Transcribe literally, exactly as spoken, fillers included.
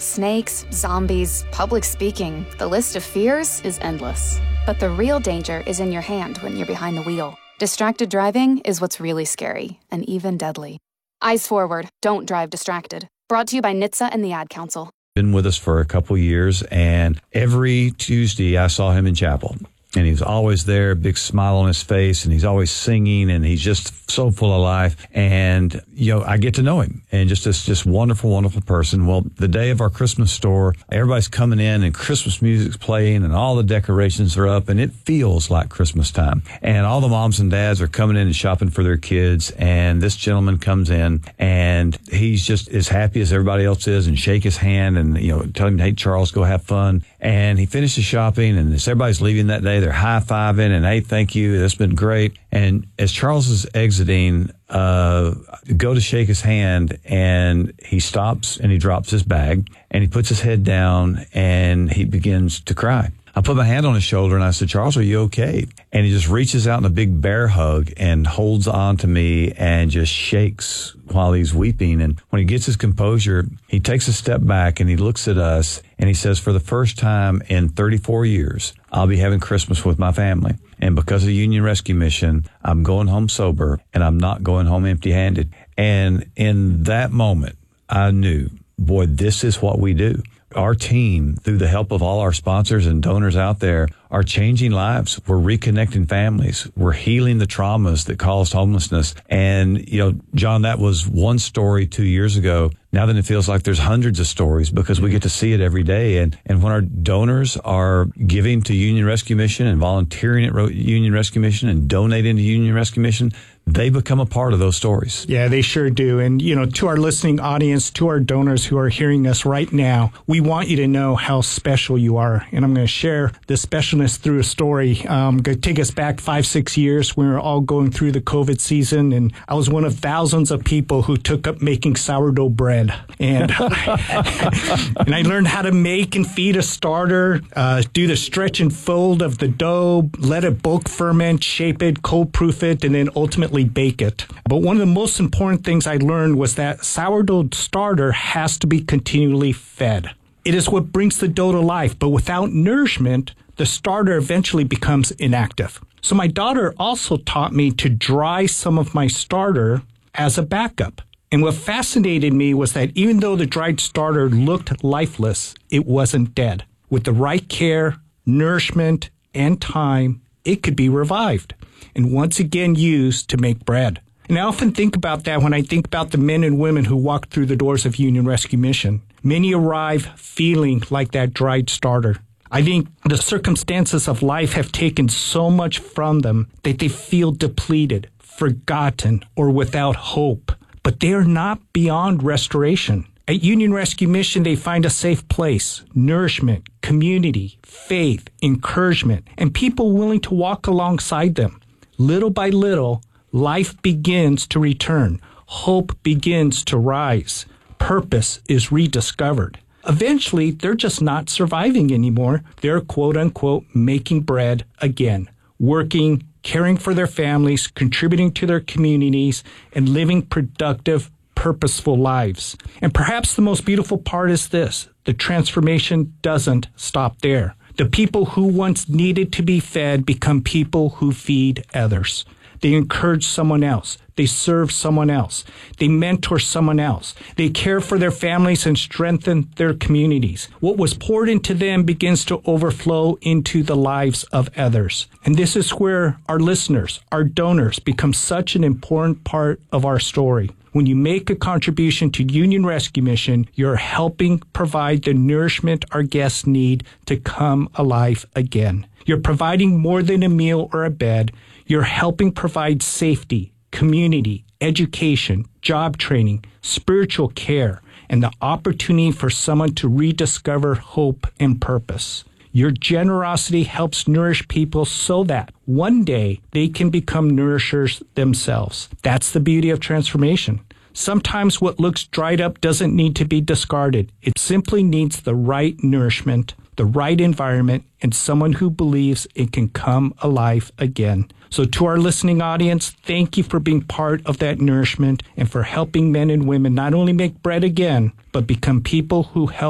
Snakes, zombies, public speaking, the list of fears is endless. But the real danger is in your hand when you're behind the wheel. Distracted driving is what's really scary and even deadly. Eyes forward, don't drive distracted. Brought to you by N H T S A and the Ad Council. Been with us for a couple years, and every Tuesday I saw him in chapel. And he was always there, big smile on his face, and he's always singing, and he's just so full of life. And, you know, I get to know him, and just this just wonderful, wonderful person. Well, the day of our Christmas store, everybody's coming in, and Christmas music's playing, and all the decorations are up, and it feels like Christmas time. And all the moms and dads are coming in and shopping for their kids, and this gentleman comes in, and he's just as happy as everybody else is, and shake his hand, and, you know, tell him, hey, Charles, go have fun. And he finishes shopping, and as everybody's leaving that day, they're high-fiving, and, hey, thank you, that's been great. And as Charles is exiting, uh, go to shake his hand, and he stops, and he drops his bag, and he puts his head down, and he begins to cry. I put my hand on his shoulder, and I said, Charles, are you okay? And he just reaches out in a big bear hug and holds on to me and just shakes while he's weeping. And when he gets his composure, he takes a step back and he looks at us and he says, for the first time in thirty-four years, I'll be having Christmas with my family. And because of the Union Rescue Mission, I'm going home sober and I'm not going home empty-handed. And in that moment, I knew, boy, this is what we do. Our team, through the help of all our sponsors and donors out there, are changing lives. We're reconnecting families. We're healing the traumas that caused homelessness. And, you know, John, that was one story two years ago. Now then it feels like there's hundreds of stories because we get to see it every day. And, and when our donors are giving to Union Rescue Mission and volunteering at Union Rescue Mission and donating to Union Rescue Mission, they become a part of those stories. Yeah, they sure do. And, you know, to our listening audience, to our donors who are hearing us right now, we want you to know how special you are. And I'm going to share the specialness through a story. Um, going to take us back five, six years. We were all going through the COVID season, and I was one of thousands of people who took up making sourdough bread. And, and I learned how to make and feed a starter, uh, do the stretch and fold of the dough, let it bulk ferment, shape it, cold proof it, and then ultimately bake it. But one of the most important things I learned was that sourdough starter has to be continually fed. It is what brings the dough to life, but without nourishment, the starter eventually becomes inactive. So my daughter also taught me to dry some of my starter as a backup. And what fascinated me was that even though the dried starter looked lifeless, it wasn't dead. With the right care, nourishment, and time, it could be revived and once again used to make bread. And I often think about that when I think about the men and women who walk through the doors of Union Rescue Mission. Many arrive feeling like that dried starter. I think the circumstances of life have taken so much from them that they feel depleted, forgotten, or without hope. But they are not beyond restoration. At Union Rescue Mission, they find a safe place, nourishment, community, faith, encouragement, and people willing to walk alongside them. Little by little, life begins to return. Hope begins to rise. Purpose is rediscovered. Eventually, they're just not surviving anymore. They're, quote unquote, making bread again, working, caring for their families, contributing to their communities, and living productive, purposeful lives. And perhaps the most beautiful part is this: the transformation doesn't stop there. The people who once needed to be fed become people who feed others. They encourage someone else. They serve someone else. They mentor someone else. They care for their families and strengthen their communities. What was poured into them begins to overflow into the lives of others. And this is where our listeners, our donors, become such an important part of our story. When you make a contribution to Union Rescue Mission, you're helping provide the nourishment our guests need to come alive again. You're providing more than a meal or a bed. You're helping provide safety, community, education, job training, spiritual care, and the opportunity for someone to rediscover hope and purpose. Your generosity helps nourish people so that one day they can become nourishers themselves. That's the beauty of transformation. Sometimes what looks dried up doesn't need to be discarded. It simply needs the right nourishment, the right environment, and someone who believes it can come alive again. So to our listening audience, thank you for being part of that nourishment and for helping men and women not only make bread again, but become people who help